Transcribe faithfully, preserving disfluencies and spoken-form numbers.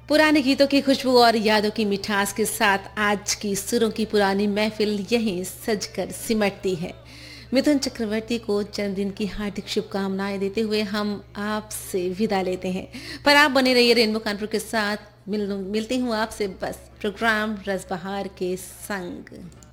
पुराने गीतों की खुशबू और यादों की मिठास के साथ आज की सुरों की पुरानी महफिल यहीं सजकर सिमटती है। मिथुन चक्रवर्ती को जन्मदिन की हार्दिक शुभकामनाएं देते हुए हम आपसे विदा लेते हैं। पर आप बने रहिए रेनबो कानपुर के साथ। मिल मिलती हूँ आपसे बस प्रोग्राम रसबहार के संग।